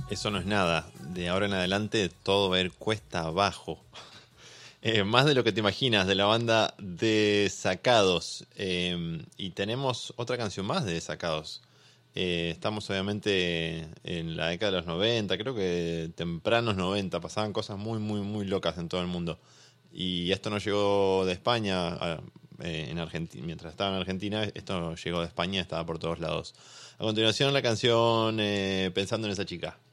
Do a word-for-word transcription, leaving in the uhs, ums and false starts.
Eso no es nada. De ahora en adelante todo va a ir cuesta abajo. Eh, más de lo que te imaginas, de la banda Desacados. Eh, y tenemos otra canción más de Desacados. Eh, estamos obviamente en la década de los noventa, creo que tempranos noventa, pasaban cosas muy, muy, muy locas en todo el mundo. Y esto no llegó de España, a- eh, en Argentina, mientras estaba en Argentina, esto llegó de España, estaba por todos lados. A continuación la canción eh, Pensando en esa chica.